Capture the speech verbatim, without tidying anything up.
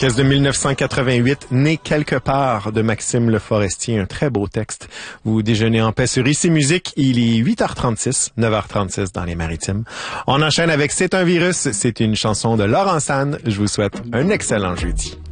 Pièce de mille neuf cent quatre-vingt-huit, Né quelque part de Maxime Le Forestier, un très beau texte. Vous déjeunez en paix sur Ici Musique, il est huit heures trente-six, neuf heures trente-six dans les Maritimes. On enchaîne avec C'est un virus, c'est une chanson de Laurent San. Je vous souhaite un excellent jeudi.